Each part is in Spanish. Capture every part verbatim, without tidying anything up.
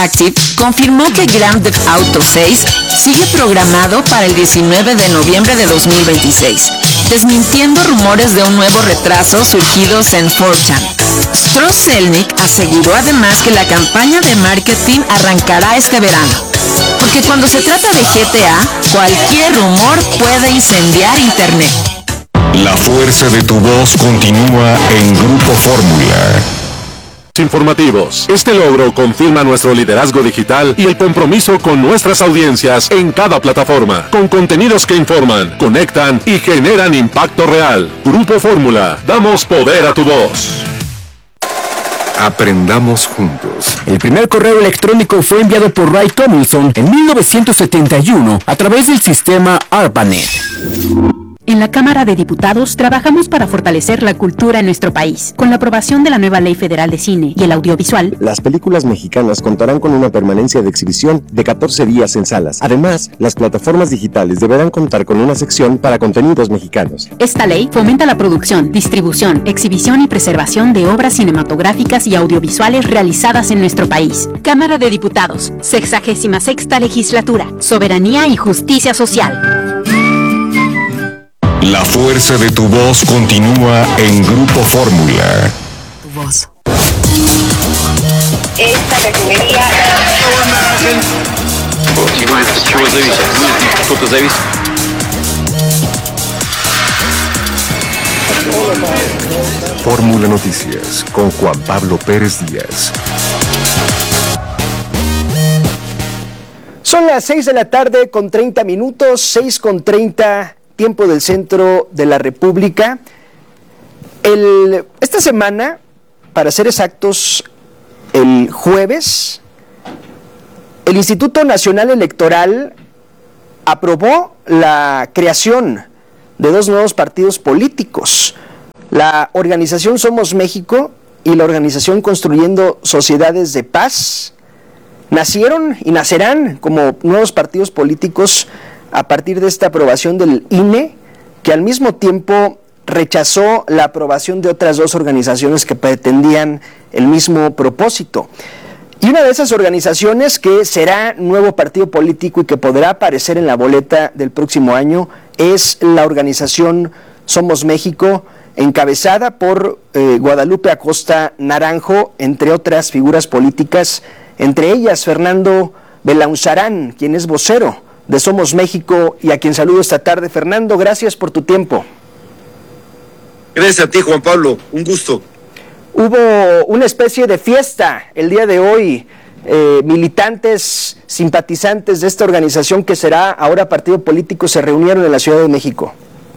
Interactive confirmó que Grand Theft Auto seis sigue programado para el diecinueve de noviembre de dos mil veintiséis, desmintiendo rumores de un nuevo retraso surgidos en cuatro chan. Strozelnik aseguró además que la campaña de marketing arrancará este verano, porque cuando se trata de G T A, cualquier rumor puede incendiar Internet. La fuerza de tu voz continúa en Grupo Fórmula. Informativos. Este logro confirma nuestro liderazgo digital y el compromiso con nuestras audiencias en cada plataforma, con contenidos que informan, conectan y generan impacto real. Grupo Fórmula, damos poder a tu voz. Aprendamos juntos. El primer correo electrónico fue enviado por Ray Tomlinson en mil novecientos setenta y uno a través del sistema ARPANET. En la Cámara de Diputados trabajamos para fortalecer la cultura en nuestro país. Con la aprobación de la nueva Ley Federal de Cine y el Audiovisual, las películas mexicanas contarán con una permanencia de exhibición de catorce días en salas. Además, las plataformas digitales deberán contar con una sección para contenidos mexicanos. Esta ley fomenta la producción, distribución, exhibición y preservación de obras cinematográficas y audiovisuales realizadas en nuestro país. Cámara de Diputados, sexagésima sexta legislatura, soberanía y justicia social. La fuerza de tu voz continúa en Grupo Fórmula. Tu voz. Esta refinería... Fórmula Noticias con Juan Pablo Pérez Díaz. Son las seis de la tarde con treinta minutos, seis con treinta, tiempo del centro de la República. El, esta semana, para ser exactos, el jueves, el Instituto Nacional Electoral aprobó la creación de dos nuevos partidos políticos, la organización Somos México y la organización Construyendo Sociedades de Paz. Nacieron y nacerán como nuevos partidos políticos a partir de esta aprobación del I N E, que al mismo tiempo rechazó la aprobación de otras dos organizaciones que pretendían el mismo propósito. Y una de esas organizaciones que será nuevo partido político y que podrá aparecer en la boleta del próximo año es la organización Somos México, encabezada por eh, Guadalupe Acosta Naranjo, entre otras figuras políticas, entre ellas Fernando Belaunzarán, quien es vocero de Somos México y a quien saludo esta tarde. Fernando, gracias por tu tiempo. Gracias a ti, Juan Pablo, un gusto. Hubo una especie de fiesta el día de hoy, eh, militantes, simpatizantes de esta organización que será ahora partido político se reunieron en la Ciudad de México.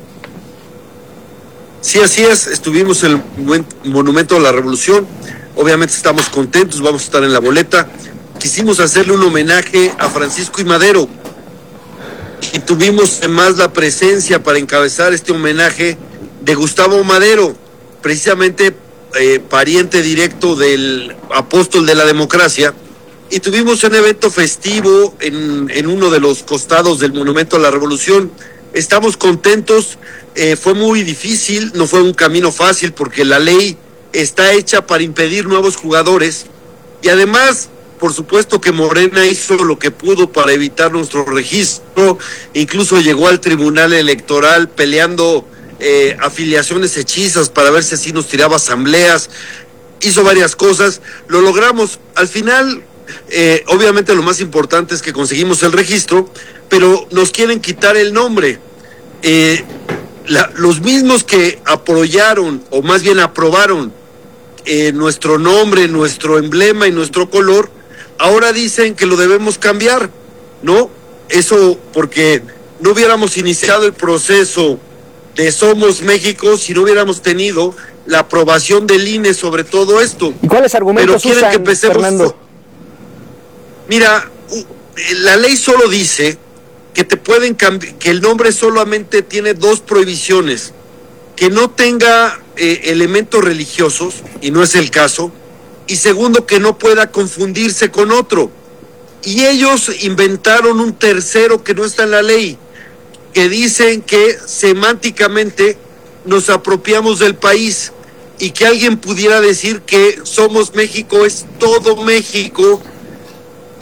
Sí, así es, estuvimos en el Monumento a la Revolución, obviamente estamos contentos, vamos a estar en la boleta. Quisimos hacerle un homenaje a Francisco I. Madero y tuvimos además la presencia para encabezar este homenaje de Gustavo Madero, precisamente eh, pariente directo del apóstol de la democracia, y tuvimos un evento festivo en, en uno de los costados del Monumento a la Revolución. Estamos contentos, eh, fue muy difícil, no fue un camino fácil porque la ley está hecha para impedir nuevos jugadores y además, por supuesto que Morena hizo lo que pudo para evitar nuestro registro, incluso llegó al Tribunal Electoral peleando eh, afiliaciones hechizas para ver si así nos tiraba asambleas, hizo varias cosas, lo logramos. Al final, eh, obviamente lo más importante es que conseguimos el registro, pero nos quieren quitar el nombre. Eh, la, los mismos que apoyaron, o más bien aprobaron, eh, nuestro nombre, nuestro emblema y nuestro color, ahora dicen que lo debemos cambiar, ¿no? Eso porque no hubiéramos iniciado el proceso de Somos México si no hubiéramos tenido la aprobación del I N E sobre todo esto. ¿Y cuáles argumentos Pero quieren usan, que empecemos... Fernando? Mira, la ley solo dice que te pueden cambiar, que el nombre solamente tiene dos prohibiciones, que no tenga eh, elementos religiosos, y no es el caso, y segundo, que no pueda confundirse con otro. Y ellos inventaron un tercero que no está en la ley, que dicen que semánticamente nos apropiamos del país y que alguien pudiera decir que Somos México es todo México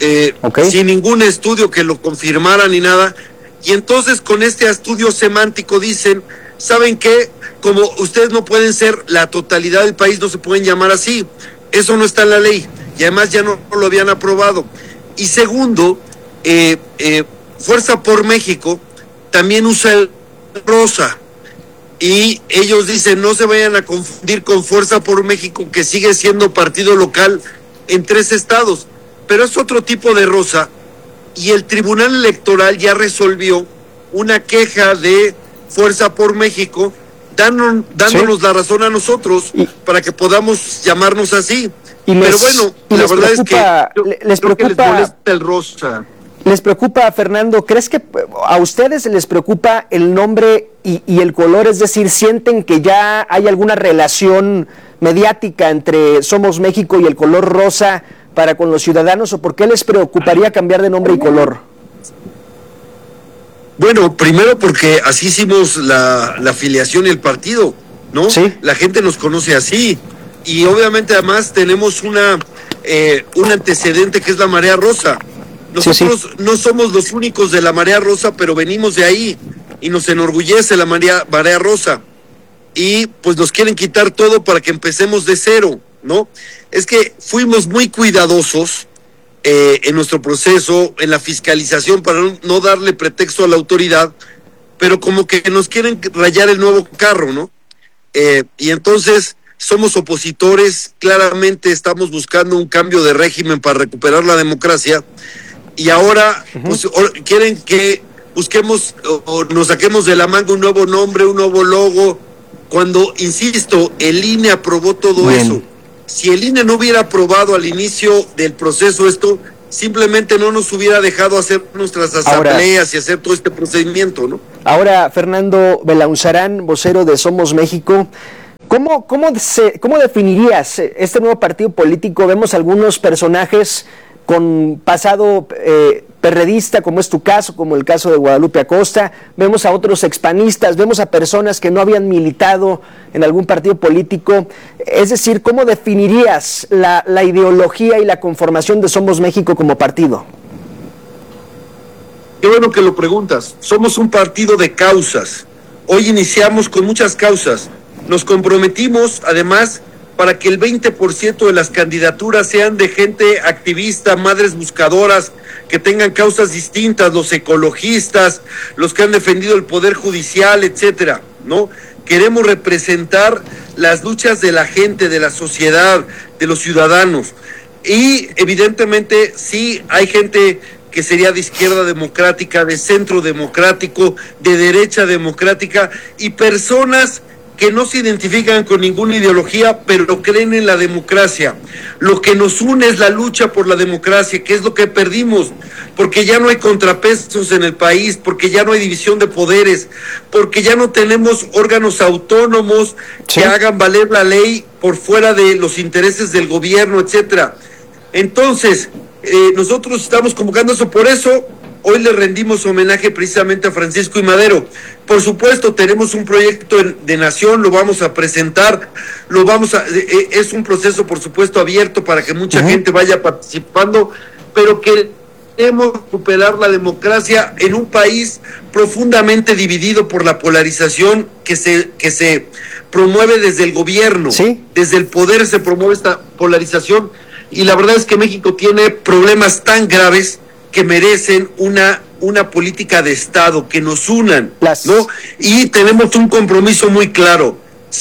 eh, okay. sin ningún estudio que lo confirmara ni nada. Y entonces con este estudio semántico dicen, ¿saben qué? Como ustedes no pueden ser la totalidad del país, no se pueden llamar así. Eso no está en la ley. Y además ya no lo habían aprobado. Y segundo, eh, eh, Fuerza por México también usa el rosa. Y ellos dicen, no se vayan a confundir con Fuerza por México, que sigue siendo partido local en tres estados. Pero es otro tipo de rosa. Y el Tribunal Electoral ya resolvió una queja de Fuerza por México, dándonos, dándonos ¿sí? la razón a nosotros y, para que podamos llamarnos así. Y les, Pero bueno, y la les verdad preocupa, es que, yo, les, creo preocupa, que les molesta el rosa. ¿Les preocupa, Fernando? ¿Crees que a ustedes les preocupa el nombre y, y el color? Es decir, ¿sienten que ya hay alguna relación mediática entre Somos México y el color rosa para con los ciudadanos, o por qué les preocuparía cambiar de nombre y color? Bueno, primero porque así hicimos la, la afiliación y el partido, ¿no? Sí. La gente nos conoce así, y obviamente además tenemos una eh, un antecedente que es la Marea Rosa. Nosotros sí, sí. no somos los únicos de la Marea Rosa, pero venimos de ahí, y nos enorgullece la Marea, Marea Rosa, y pues nos quieren quitar todo para que empecemos de cero, ¿no? Es que fuimos muy cuidadosos eh, en nuestro proceso, en la fiscalización, para no, no darle pretexto a la autoridad, pero como que nos quieren rayar el nuevo carro, ¿no? Eh, y entonces somos opositores, claramente estamos buscando un cambio de régimen para recuperar la democracia, y ahora uh-huh. pues, quieren que busquemos o, o nos saquemos de la manga un nuevo nombre, un nuevo logo, cuando, insisto, el I N E aprobó todo Bien. eso. Si el I N E no hubiera aprobado al inicio del proceso esto, simplemente no nos hubiera dejado hacer nuestras asambleas ahora, y hacer todo este procedimiento, ¿no? Ahora, Fernando Belaunzarán, vocero de Somos México, ¿cómo, cómo, se, ¿cómo definirías este nuevo partido político? Vemos algunos personajes con pasado eh, perredista, como es tu caso, como el caso de Guadalupe Acosta, vemos a otros expanistas, vemos a personas que no habían militado en algún partido político. Es decir, ¿cómo definirías la, la ideología y la conformación de Somos México como partido? Qué bueno que lo preguntas. Somos un partido de causas. Hoy iniciamos con muchas causas. Nos comprometimos, además, para que el veinte por ciento de las candidaturas sean de gente activista, madres buscadoras, que tengan causas distintas, los ecologistas, los que han defendido el poder judicial, etcétera, ¿no? Queremos representar las luchas de la gente, de la sociedad, de los ciudadanos. Y evidentemente sí hay gente que sería de izquierda democrática, de centro democrático, de derecha democrática, y personas que no se identifican con ninguna ideología, pero creen en la democracia. Lo que nos une es la lucha por la democracia, que es lo que perdimos, porque ya no hay contrapesos en el país, porque ya no hay división de poderes, porque ya no tenemos órganos autónomos sí. que hagan valer la ley por fuera de los intereses del gobierno, etcétera. Entonces, eh, nosotros estamos convocando eso, por eso hoy le rendimos homenaje precisamente a Francisco I. Madero. Por supuesto, tenemos un proyecto de nación, lo vamos a presentar, lo vamos a, eh, es un proceso, por supuesto, abierto para que mucha uh-huh. gente vaya participando, pero que queremos recuperar la democracia en un país profundamente dividido por la polarización que se, que se promueve desde el gobierno. ¿Sí? Desde el poder se promueve esta polarización, y la verdad es que México tiene problemas tan graves que merecen una, una política de Estado, que nos unan, Las... ¿no? Y tenemos un compromiso muy claro: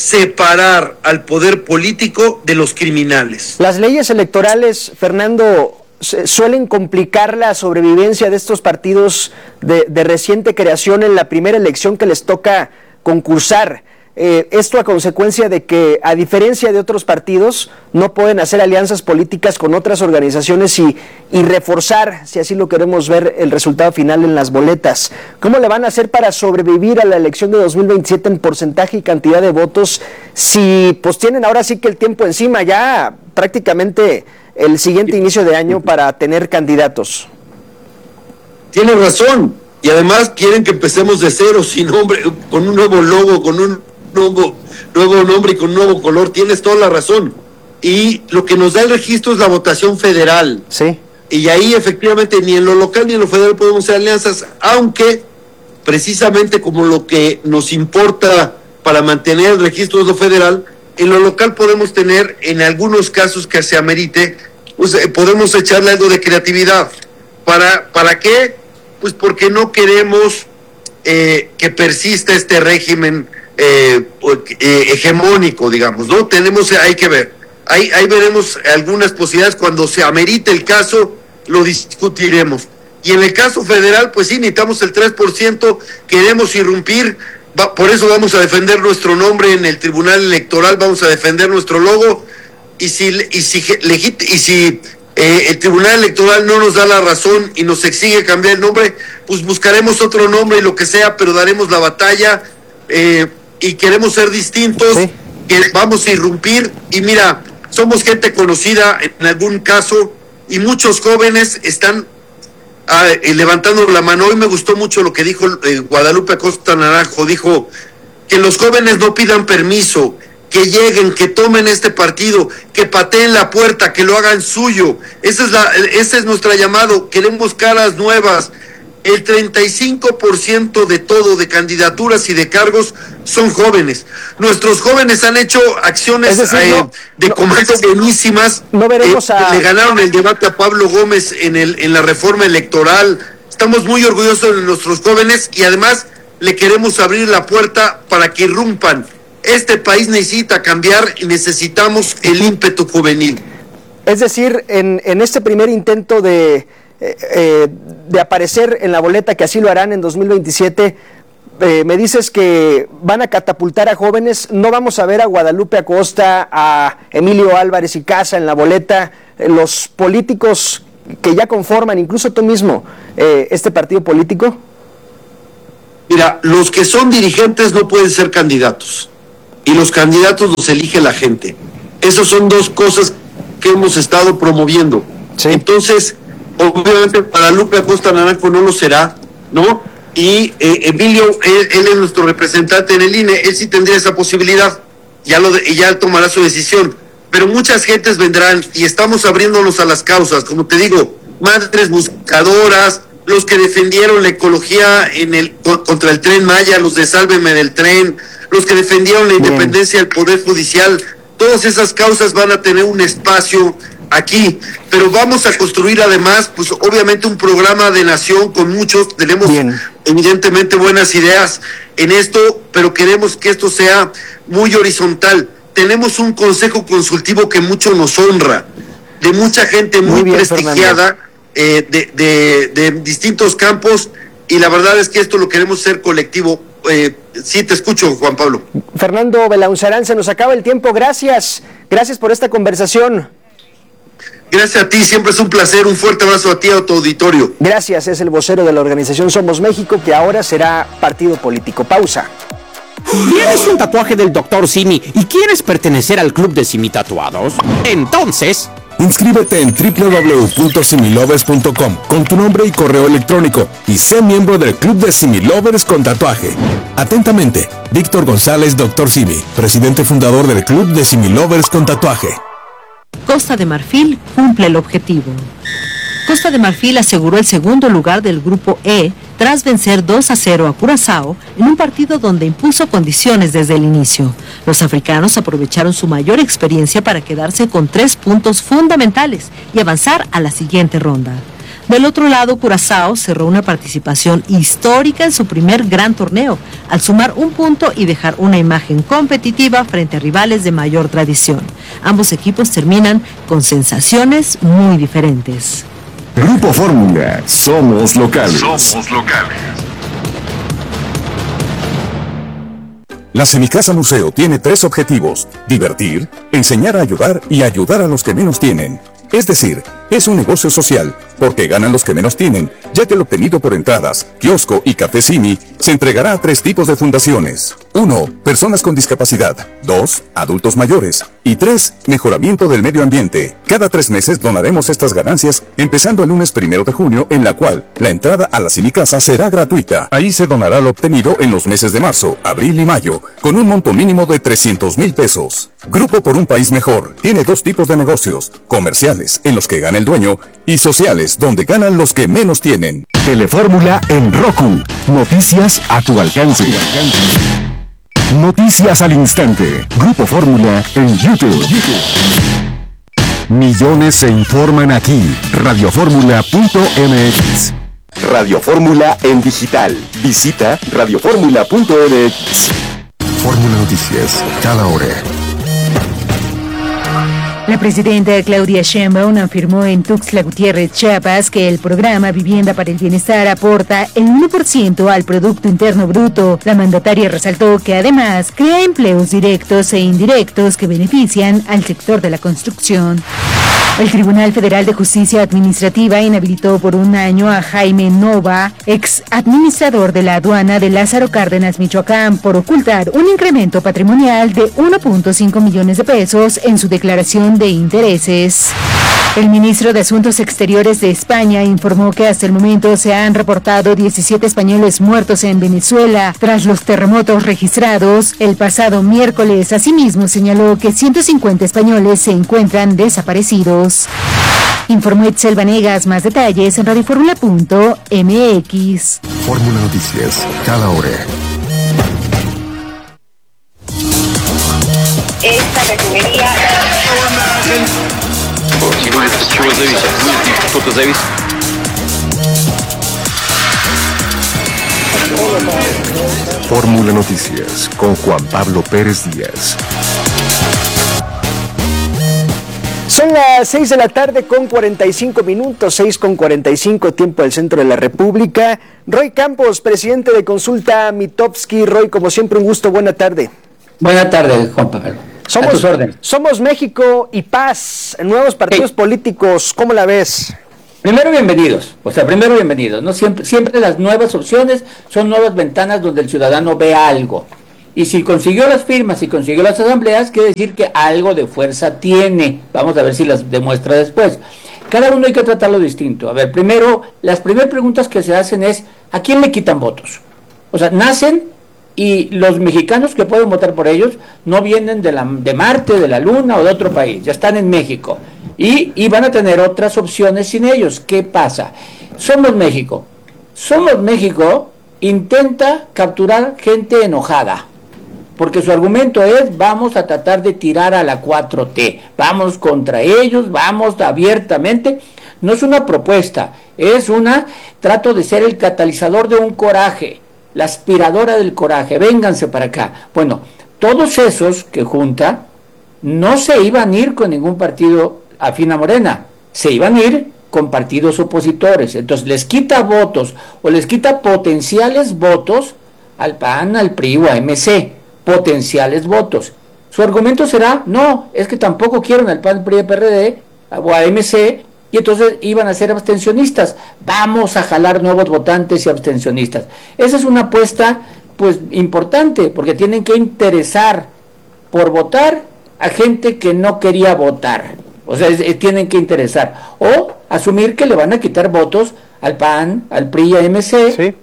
separar al poder político de los criminales. Las leyes electorales, Fernando, suelen complicar la sobrevivencia de estos partidos de, de reciente creación en la primera elección que les toca concursar. Eh, esto a consecuencia de que, a diferencia de otros partidos, no pueden hacer alianzas políticas con otras organizaciones y, y reforzar, si así lo queremos ver, el resultado final en las boletas. ¿Cómo le van a hacer para sobrevivir a la elección de dos mil veintisiete en porcentaje y cantidad de votos si pues tienen ahora sí que el tiempo encima, ya prácticamente el siguiente inicio de año, para tener candidatos? Tiene razón, y además quieren que empecemos de cero, sin nombre, con un nuevo logo, con un nuevo, nuevo nombre y con un nuevo color. Tienes toda la razón. Y lo que nos da el registro es la votación federal. Sí. y ahí efectivamente ni en lo local ni en lo federal podemos hacer alianzas, aunque precisamente como lo que nos importa para mantener el registro de lo federal, en lo local podemos tener, en algunos casos que se amerite, pues eh, podemos echarle algo de creatividad. ¿Para, para qué? Pues porque no queremos eh, que persista este régimen eh, eh, hegemónico, digamos, ¿no? Tenemos, hay que ver, ahí, ahí veremos algunas posibilidades, cuando se amerite el caso, lo discutiremos. Y en el caso federal, pues sí, necesitamos el tres por ciento, queremos irrumpir, va, por eso vamos a defender nuestro nombre en el Tribunal Electoral, vamos a defender nuestro logo, y si, y si, legit, y si eh, el Tribunal Electoral no nos da la razón y nos exige cambiar el nombre, pues buscaremos otro nombre y lo que sea, pero daremos la batalla, eh, y queremos ser distintos, sí. que vamos a irrumpir, y mira, somos gente conocida en algún caso, y muchos jóvenes están Ah, eh, levantando la mano. Hoy me gustó mucho lo que dijo eh, Guadalupe Acosta Naranjo, dijo que los jóvenes no pidan permiso, que lleguen, que tomen este partido, que pateen la puerta, que lo hagan suyo. Esa es la, ese es nuestro llamado. Queremos caras nuevas. El treinta y cinco por ciento de todo, de candidaturas y de cargos, son jóvenes. Nuestros jóvenes han hecho acciones decir, eh, no, de no, comando buenísimas. No veremos eh, a... Le ganaron el debate a Pablo Gómez en, el, en la reforma electoral. Estamos muy orgullosos de nuestros jóvenes y además le queremos abrir la puerta para que irrumpan. Este país necesita cambiar y necesitamos el ímpetu juvenil. Es decir, en, en este primer intento de... Eh, de aparecer en la boleta, que así lo harán en dos mil veintisiete, eh, me dices que van a catapultar a jóvenes, no vamos a ver a Guadalupe Acosta, a Emilio Álvarez y Casa en la boleta, eh, los políticos que ya conforman, incluso tú mismo, eh, este partido político. Mira, los que son dirigentes no pueden ser candidatos, y los candidatos los elige la gente. Esas son dos cosas que hemos estado promoviendo. Sí. Entonces, obviamente Guadalupe Acosta Naranjo no lo será, ¿no? Y eh, Emilio, él, él es nuestro representante en el I N E, él sí tendría esa posibilidad, ya lo de, ya tomará su decisión, pero muchas gentes vendrán y estamos abriéndonos a las causas, como te digo, madres buscadoras, los que defendieron la ecología en el contra el Tren Maya, los de Sálveme del Tren, los que defendieron la independencia del Poder Judicial, todas esas causas van a tener un espacio aquí, pero vamos a construir además, pues obviamente un programa de nación con muchos, tenemos Bien. evidentemente buenas ideas en esto, pero queremos que esto sea muy horizontal. Tenemos un consejo consultivo que mucho nos honra, de mucha gente muy, muy bien, prestigiada, eh, de, de, de distintos campos, y la verdad es que esto lo queremos hacer colectivo. Eh, sí, te escucho, Juan Pablo. Fernando Belaunzarán, se nos acaba el tiempo, gracias, gracias por esta conversación. Gracias a ti, siempre es un placer, un fuerte abrazo a ti, a tu auditorio. Gracias, es el vocero de la organización Somos México, que ahora será partido político. Pausa. ¿Tienes un tatuaje del doctor Simi y quieres pertenecer al club de Simi Tatuados? Entonces... inscríbete en doble u doble u doble u punto similovers punto com con tu nombre y correo electrónico y sé miembro del club de Similovers con tatuaje. Atentamente, Víctor González, doctor Simi, presidente fundador del club de Similovers con tatuaje. Costa de Marfil cumple el objetivo. Costa de Marfil aseguró el segundo lugar del Grupo E tras vencer dos a cero a Curazao en un partido donde impuso condiciones desde el inicio. Los africanos aprovecharon su mayor experiencia para quedarse con tres puntos fundamentales y avanzar a la siguiente ronda. Del otro lado, Curazao cerró una participación histórica en su primer gran torneo, al sumar un punto y dejar una imagen competitiva frente a rivales de mayor tradición. Ambos equipos terminan con sensaciones muy diferentes. Grupo Fórmula, somos locales. Somos locales. La Semicasa Museo tiene tres objetivos: divertir, enseñar a ayudar y ayudar a los que menos tienen. Es decir, es un negocio social, porque ganan los que menos tienen ya que el obtenido por entradas, kiosco y café Simi se entregará a tres tipos de fundaciones. uno. Personas con discapacidad. dos. Adultos mayores. Y tres. Mejoramiento del medio ambiente. Cada tres meses donaremos estas ganancias, empezando el lunes primero de junio, en la cual la entrada a la Simi Casa será gratuita. Ahí se donará lo obtenido en los meses de marzo, abril y mayo, con un monto mínimo de trescientos mil pesos. Grupo por un País Mejor tiene dos tipos de negocios: comerciales, en los que gana el dueño, y sociales, donde ganan los que menos tienen. Telefórmula en Roku. Noticias a tu alcance. Noticias al instante. Grupo Fórmula en YouTube. Millones se informan aquí. radio fórmula punto m x. Radio Fórmula en digital. Visita radio fórmula punto m x. Fórmula Noticias, cada hora. La presidenta Claudia Sheinbaum afirmó en Tuxtla Gutiérrez, Chiapas, que el programa Vivienda para el Bienestar aporta el uno por ciento al Producto Interno Bruto. La mandataria resaltó que además crea empleos directos e indirectos que benefician al sector de la construcción. El Tribunal Federal de Justicia Administrativa inhabilitó por un año a Jaime Nova, ex administrador de la aduana de Lázaro Cárdenas, Michoacán, por ocultar un incremento patrimonial de uno punto cinco millones de pesos en su declaración de intereses. El ministro de Asuntos Exteriores de España informó que hasta el momento se han reportado diecisiete españoles muertos en Venezuela tras los terremotos registrados el pasado miércoles. Asimismo, señaló que ciento cincuenta españoles se encuentran desaparecidos. Informó Itzel Vanegas. Más detalles en radio fórmula punto m x. Fórmula Noticias, cada hora. Esta refinería... Fórmula Noticias con Juan Pablo Pérez Díaz. Son las seis de la tarde con cuarenta y cinco minutos, seis con cuarenta y cinco, tiempo del centro de la República. Roy Campos, presidente de Consulta Mitofsky. Roy, como siempre, un gusto, buena tarde. Buena tarde, Juan Pablo. Somos, a tus órdenes. Somos México y Paz, nuevos partidos sí. políticos, ¿cómo la ves? Primero, bienvenidos, o sea, primero bienvenidos, ¿no? Siempre, siempre las nuevas opciones son nuevas ventanas donde el ciudadano ve algo. Y si consiguió las firmas, si consiguió las asambleas, quiere decir que algo de fuerza tiene. Vamos a ver si las demuestra después. Cada uno hay que tratarlo distinto. A ver, primero, las primeras preguntas que se hacen es, ¿a quién le quitan votos? O sea, nacen y los mexicanos que pueden votar por ellos no vienen de, la, de Marte, de la Luna o de otro país, ya están en México. Y, y van a tener otras opciones sin ellos. ¿Qué pasa? Somos México. Somos México intenta capturar gente enojada. Porque su argumento es, vamos a tratar de tirar a la cuatro T, vamos contra ellos, vamos abiertamente. No es una propuesta, es una, trato de ser el catalizador de un coraje, la aspiradora del coraje, vénganse para acá. Bueno, todos esos que junta, no se iban a ir con ningún partido afín a Morena, se iban a ir con partidos opositores, entonces les quita votos, o les quita potenciales votos al P A N, al P R I o a M C, potenciales votos. Su argumento será, no, es que tampoco quieren al P A N, P R I, P R D o a M C, y entonces iban a ser abstencionistas. Vamos a jalar nuevos votantes y abstencionistas. Esa es una apuesta, pues, importante, porque tienen que interesar por votar a gente que no quería votar. O sea, es, es, tienen que interesar. O asumir que le van a quitar votos al P A N, al P R I y a M C, sí.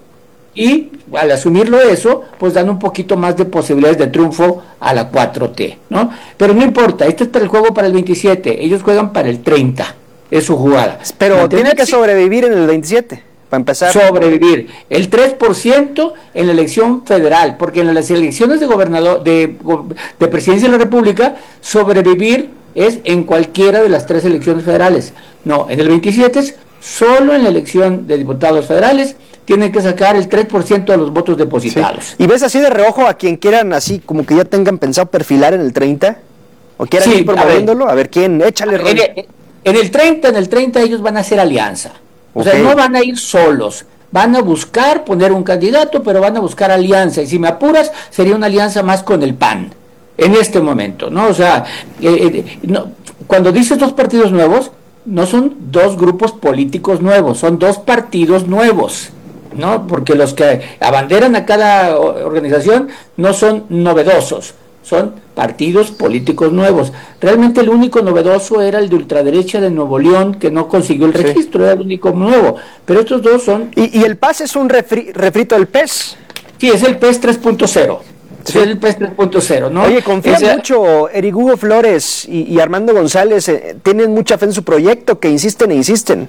Y al asumirlo eso, pues dan un poquito más de posibilidades de triunfo a la cuatro T, ¿no? Pero no importa, este es para el juego para el veintisiete, ellos juegan para el treinta, es su jugada. Pero tiene que sobrevivir en el veintisiete, para empezar. Sobrevivir, el tres por ciento en la elección federal, porque en las elecciones de gobernador, de, de presidencia de la República, sobrevivir es en cualquiera de las tres elecciones federales. No, en el veintisiete es solo en la elección de diputados federales, tienen que sacar el tres por ciento de los votos depositados. Sí. ¿Y ves así de reojo a quien quieran así, como que ya tengan pensado perfilar en el treinta? ¿O quieran sí, ir promoviéndolo? A ver, a ver quién, échale en el, en el treinta, en el treinta ellos van a hacer alianza. O okay. sea, no van a ir solos. Van a buscar poner un candidato, pero van a buscar alianza. Y si me apuras, sería una alianza más con el P A N, en este momento, ¿no? O sea, eh, eh, no, cuando dices dos partidos nuevos, no son dos grupos políticos nuevos, son dos partidos nuevos, ¿no? Porque los que abanderan a cada organización no son novedosos, son partidos políticos nuevos. Realmente el único novedoso era el de ultraderecha de Nuevo León, que no consiguió el registro, sí. Era el único nuevo. Pero estos dos son... ¿Y, y el P A S es un refri, refrito del P E S? Sí, es el P E S tres punto cero. Sí. Es el P E S tres punto cero, ¿no? Oye, confían Ese... mucho, Eric Hugo Flores y, y Armando González, eh, tienen mucha fe en su proyecto, que insisten e insisten.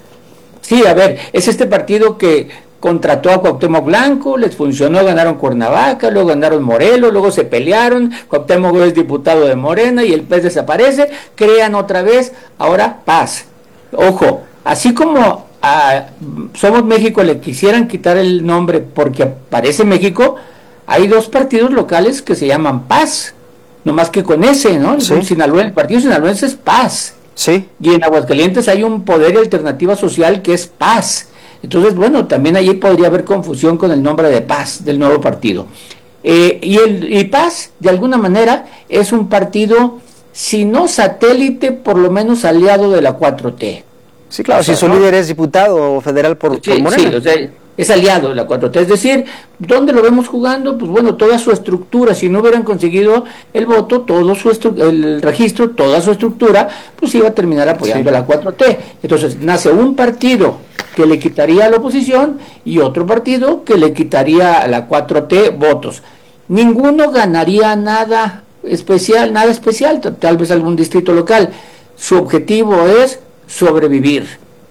Sí, a ver, es este partido que contrató a Cuauhtémoc Blanco, les funcionó, ganaron Cuernavaca, luego ganaron Morelos, luego se pelearon, Cuauhtémoc es diputado de Morena y el P E S desaparece, crean otra vez, ahora P A S. Ojo, así como a Somos México le quisieran quitar el nombre porque aparece México, hay dos partidos locales que se llaman P A S, nomás que con ese, ¿no? Sí. El, Sinaloa, el partido sinaloense es P A S. Sí. Y en Aguascalientes hay un Poder y Alternativa Social que es P A S. Entonces, bueno, también allí podría haber confusión con el nombre de P A S, del nuevo partido. Eh, y el y P A S, de alguna manera, es un partido, si no satélite, por lo menos aliado de la cuatro T. Sí, claro, o sea, si su ¿no? líder es diputado federal por, sí, por Morena. Sí, o sea, es aliado de la cuatro T. Es decir, ¿dónde lo vemos jugando? Pues bueno, toda su estructura, si no hubieran conseguido el voto, todo su el registro, toda su estructura, pues iba a terminar apoyando sí. a la cuatro T. Entonces, nace un partido que le quitaría a la oposición y otro partido que le quitaría a la cuatro T votos. Ninguno ganaría nada especial, nada especial, tal vez algún distrito local. Su objetivo es sobrevivir.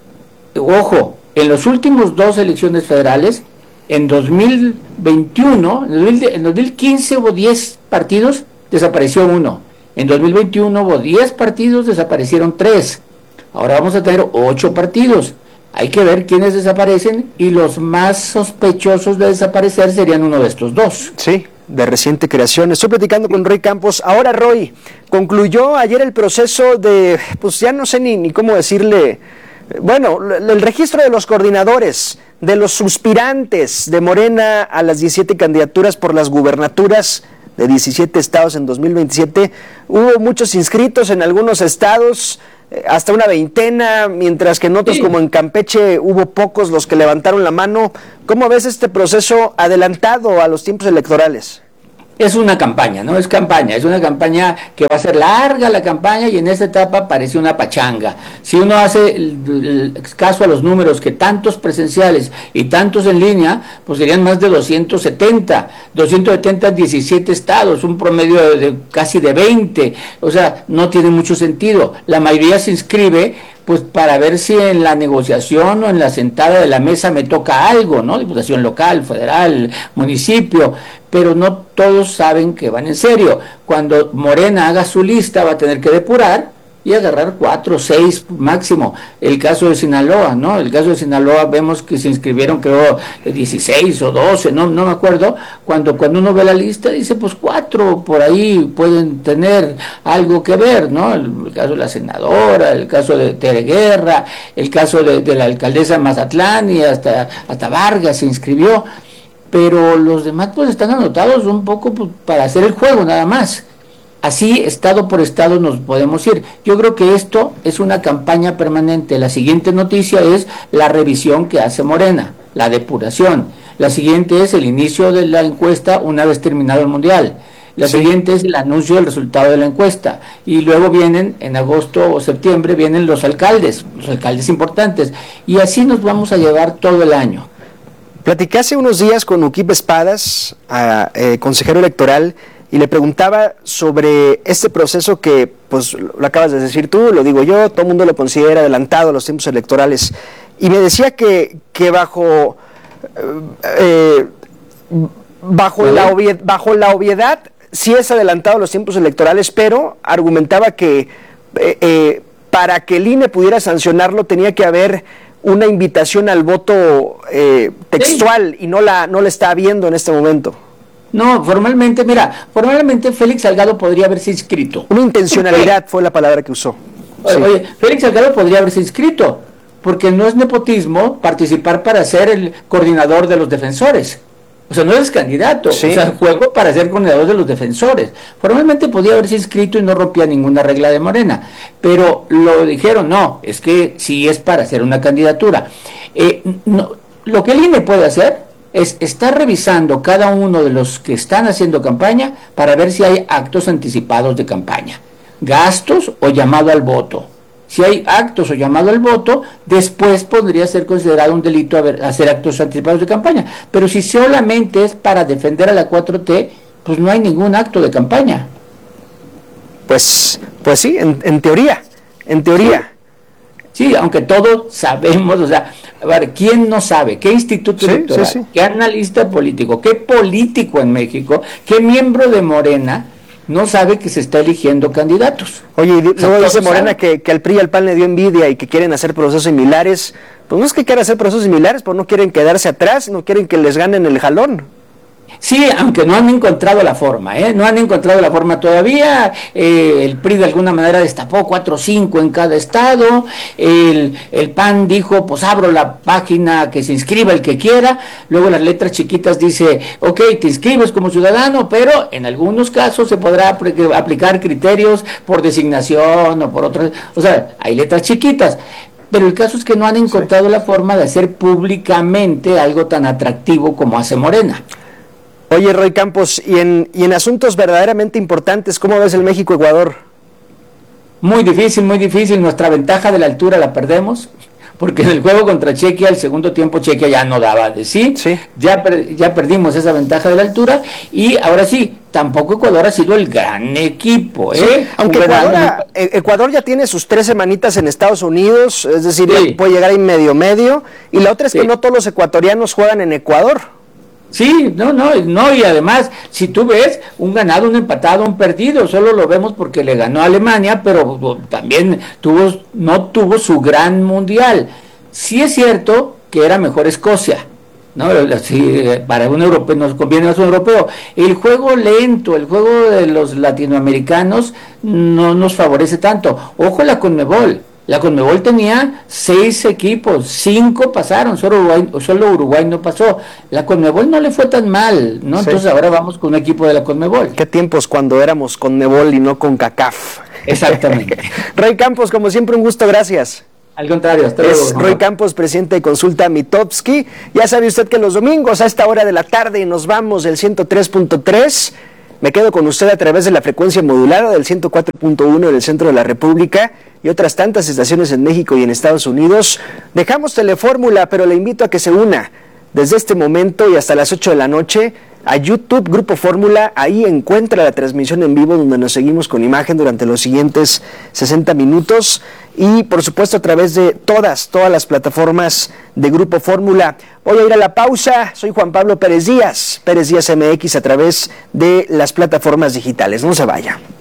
Ojo, en las últimas dos elecciones federales, en dos mil veintiuno, en dos mil quince hubo diez partidos, desapareció uno. En dos mil veintiuno hubo diez partidos, desaparecieron tres. Ahora vamos a tener ocho partidos. Hay que ver quiénes desaparecen y los más sospechosos de desaparecer serían uno de estos dos. Sí, de reciente creación. Estoy platicando con Roy Campos. Ahora, Roy, concluyó ayer el proceso de, pues ya no sé ni, ni cómo decirle, bueno, el registro de los coordinadores, de los suspirantes de Morena a las diecisiete candidaturas por las gubernaturas de diecisiete estados en dos mil veintisiete. Hubo muchos inscritos en algunos estados, hasta una veintena, mientras que en otros, sí. como en Campeche, hubo pocos los que levantaron la mano. ¿Cómo ves este proceso adelantado a los tiempos electorales? Es una campaña, ¿no? Es campaña, es una campaña que va a ser larga la campaña y en esta etapa parece una pachanga. Si uno hace el, el caso a los números, que tantos presenciales y tantos en línea, pues serían más de doscientos setenta, doscientos setenta en diecisiete estados, un promedio de, de casi de veinte, o sea, no tiene mucho sentido. La mayoría se inscribe pues para ver si en la negociación o en la sentada de la mesa me toca algo, ¿no? Diputación local, federal, municipio, pero no todos saben que van en serio. Cuando Morena haga su lista va a tener que depurar y agarrar cuatro o seis máximo. El caso de Sinaloa, ¿no? El caso de Sinaloa vemos que se inscribieron creo dieciséis o doce, no no me acuerdo. Cuando cuando uno ve la lista dice pues cuatro por ahí pueden tener algo que ver, ¿no? El, el caso de la senadora, el caso de Tere Guerra, el caso de, de la alcaldesa de Mazatlán y hasta, hasta Vargas se inscribió. Pero los demás pues están anotados un poco pues, para hacer el juego nada más. Así, estado por estado, nos podemos ir. Yo creo que esto es una campaña permanente. La siguiente noticia es la revisión que hace Morena, la depuración. La siguiente es el inicio de la encuesta una vez terminado el Mundial. La sí. siguiente es el anuncio del resultado de la encuesta. Y luego vienen, en agosto o septiembre, vienen los alcaldes, los alcaldes importantes. Y así nos vamos a llevar todo el año. Platiqué hace unos días con Uquip Espadas, a, eh, consejero electoral, y le preguntaba sobre este proceso que, pues, lo acabas de decir tú, lo digo yo, todo el mundo lo considera adelantado a los tiempos electorales. Y me decía que, que bajo, eh, bajo, la obviedad, bajo la obviedad sí es adelantado a los tiempos electorales, pero argumentaba que eh, eh, para que el I N E pudiera sancionarlo tenía que haber una invitación al voto eh, textual sí. y no la, no la está habiendo en este momento. No, formalmente, mira, formalmente Félix Salgado podría haberse inscrito. Una intencionalidad fue la palabra que usó. Oye, sí. oye, Félix Salgado podría haberse inscrito, porque no es nepotismo participar para ser el coordinador de los defensores. O sea, no eres candidato, sí. O sea, juego para ser coordinador de los defensores. Formalmente podía haberse inscrito y no rompía ninguna regla de Morena, pero lo dijeron, no, es que sí es para hacer una candidatura. Eh, no, lo que el I N E puede hacer es estar revisando cada uno de los que están haciendo campaña para ver si hay actos anticipados de campaña, gastos o llamado al voto. Si hay actos o llamado al voto, después podría ser considerado un delito hacer actos anticipados de campaña. Pero si solamente es para defender a la cuatro T, pues no hay ningún acto de campaña. Pues, pues sí, en, en teoría, en teoría. Sí, aunque todos sabemos, o sea, a ver, ¿quién no sabe? ¿Qué instituto sí, electoral? Sí, sí. ¿Qué analista político? ¿Qué político en México? ¿Qué miembro de Morena no sabe que se está eligiendo candidatos? Oye, y luego dice Morena que, que al P R I y al P A N le dio envidia y que quieren hacer procesos similares. Pues no es que quieran hacer procesos similares, pues no quieren quedarse atrás, no quieren que les ganen el jalón. Sí, aunque no han encontrado la forma, ¿eh? No han encontrado la forma todavía. Eh, el P R I de alguna manera destapó cuatro o cinco en cada estado. El, el P A N dijo, pues abro la página, que se inscriba el que quiera. Luego las letras chiquitas dice, ok, te inscribes como ciudadano, pero en algunos casos se podrá aplicar criterios por designación o por otras. O sea, hay letras chiquitas. Pero el caso es que no han encontrado sí. la forma de hacer públicamente algo tan atractivo como hace Morena. Oye, Roy Campos, y en, y en asuntos verdaderamente importantes, ¿cómo ves el México-Ecuador? Muy difícil, muy difícil. Nuestra ventaja de la altura la perdemos, porque en el juego contra Chequia, el segundo tiempo Chequia ya no daba de sí. sí. Ya, per, ya perdimos esa ventaja de la altura, y ahora sí, tampoco Ecuador ha sido el gran equipo. ¿eh? Sí, aunque Ecuador, a, Ecuador ya tiene sus tres semanitas en Estados Unidos, es decir, sí. puede llegar ahí medio medio, y la otra es sí. que no todos los ecuatorianos juegan en Ecuador. Sí, no, no, no, y además, si tú ves, un ganado, un empatado, un perdido, solo lo vemos porque le ganó a Alemania, pero también tuvo, no tuvo su gran mundial. Sí es cierto que era mejor Escocia, ¿no? Sí, para un europeo, nos conviene más un europeo. El juego lento, el juego de los latinoamericanos no nos favorece tanto. Ojo la Conmebol. La Conmebol tenía seis equipos, cinco pasaron, solo Uruguay, solo Uruguay no pasó. La Conmebol no le fue tan mal, ¿no? Sí. Entonces ahora vamos con un equipo de la Conmebol. ¿Qué tiempos cuando éramos Conmebol y no con CACAF? Exactamente. Roy Campos, como siempre, un gusto, gracias. Al contrario, hasta luego. Es Roy Campos, presidente de Consulta Mitofsky. Ya sabe usted que los domingos a esta hora de la tarde nos vamos del ciento tres punto tres. Me quedo con usted a través de la frecuencia modulada del ciento cuatro punto uno del centro de la República y otras tantas estaciones en México y en Estados Unidos. Dejamos Telefórmula, pero le invito a que se una desde este momento y hasta las ocho de la noche a YouTube Grupo Fórmula. Ahí encuentra la transmisión en vivo donde nos seguimos con imagen durante los siguientes sesenta minutos y por supuesto a través de todas, todas las plataformas de Grupo Fórmula. Voy a ir a la pausa. Soy Juan Pablo Pérez Díaz, Pérez Díaz M X a través de las plataformas digitales. No se vaya.